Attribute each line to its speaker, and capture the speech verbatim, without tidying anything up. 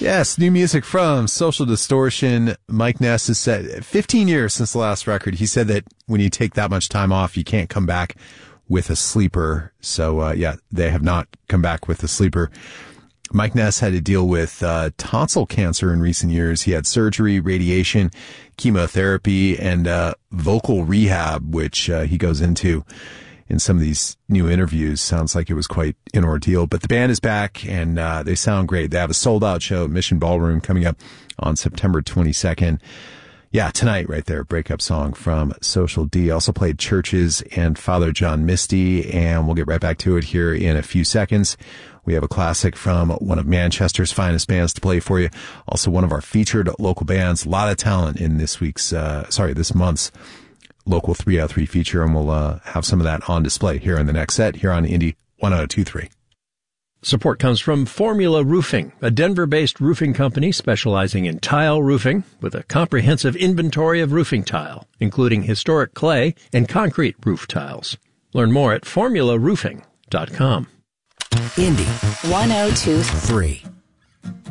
Speaker 1: Yes, new music from Social Distortion. Mike Ness has said fifteen years since the last record. He said that when you take that much time off, you can't come back with a sleeper. So, uh, yeah, they have not come back with a sleeper. Mike Ness had to deal with uh, tonsil cancer in recent years. He had surgery, radiation, chemotherapy, and uh, vocal rehab, which uh, he goes into in some of these new interviews. Sounds like it was quite an ordeal. But the band is back, and uh, they sound great. They have a sold-out show at Mission Ballroom coming up on September twenty-second. Yeah, tonight right there, breakup song from Social D. Also played Churches and Father John Misty, and we'll get right back to it here in a few seconds. We have a classic from one of Manchester's finest bands to play for you. Also one of our featured local bands. A lot of talent in this week's, uh, sorry, this month's local three out of three feature, and we'll uh, have some of that on display here in the next set here on Indie one oh two point three.
Speaker 2: Support comes from Formula Roofing, a Denver-based roofing company specializing in tile roofing with a comprehensive inventory of roofing tile, including historic clay and concrete roof tiles. Learn more at formula roofing dot com.
Speaker 3: Indie one oh two point three.